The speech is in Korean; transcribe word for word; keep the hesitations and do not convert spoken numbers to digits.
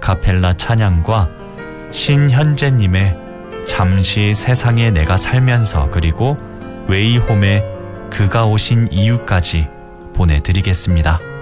아카펠라 찬양과 신현재님의 잠시 세상에 내가 살면서 그리고 웨이홈의 그가 오신 이유까지 보내드리겠습니다.